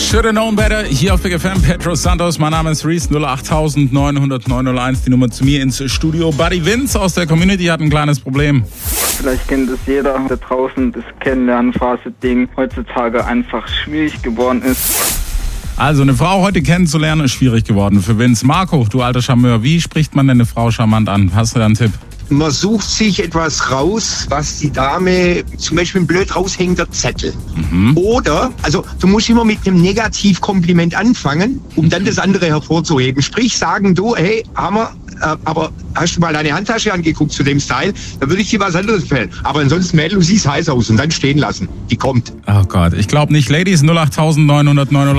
Should've known better. Hier auf Big FM, Pedro Santos. Mein Name ist Reese, 08900 die Nummer zu mir ins Studio. Buddy Vince aus der Community hat ein kleines Problem. Vielleicht kennt es jeder da draußen, das Kennenlernen-Phase-Ding heutzutage einfach schwierig geworden ist. Also eine Frau heute kennenzulernen ist schwierig geworden für Vince. Marco, du alter Charmeur, wie spricht man denn eine Frau charmant an? Hast du da einen Tipp? Man sucht sich etwas raus, was die Dame, zum Beispiel ein blöd raushängender Zettel. Oder, also du musst immer mit einem Negativkompliment anfangen, um dann das andere hervorzuheben. Sprich, sagen du, hey, Hammer, aber hast du mal deine Handtasche angeguckt zu dem Style? Da würde ich dir was anderes empfehlen. Aber ansonsten, Mädel, du siehst heiß aus und dann stehen lassen. Die kommt. Oh Gott, ich glaube nicht. Ladies, 08900